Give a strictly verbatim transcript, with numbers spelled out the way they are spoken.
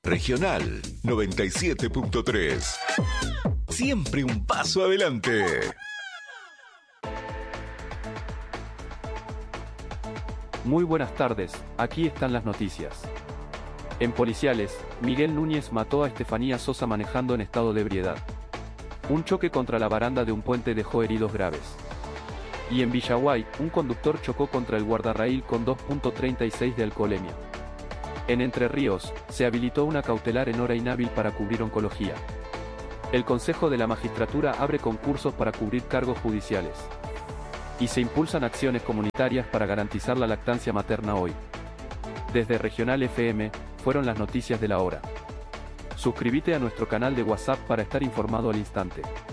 Regional noventa y siete punto tres. Siempre un paso adelante. Muy buenas tardes, aquí están las noticias. En Policiales, Miguel Núñez mató a Estefanía Sosa manejando en estado de ebriedad. Un choque contra la baranda de un puente dejó heridos graves. Y en Villaguay, un conductor chocó contra el guardarraíl con dos punto treinta y seis de alcoholemia. En Entre Ríos, se habilitó una cautelar en hora inhábil para cubrir oncología. El Consejo de la Magistratura abre concursos para cubrir cargos judiciales. Y se impulsan acciones comunitarias para garantizar la lactancia materna hoy. Desde Regional F M, fueron las noticias de la hora. Suscríbete a nuestro canal de WhatsApp para estar informado al instante.